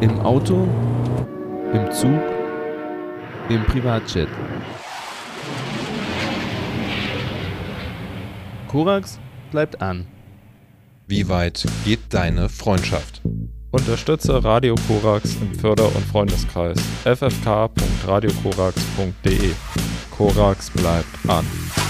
Im Auto, im Zug, im Privatjet. Korax bleibt an. Wie weit geht deine Freundschaft? Unterstütze Radio Korax im Förder- und Freundeskreis ffk.radiokorax.de. Korax bleibt an.